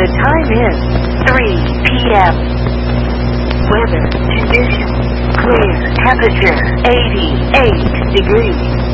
The time is 3 p.m. Weather conditions. Clear. Temperature 88 degrees.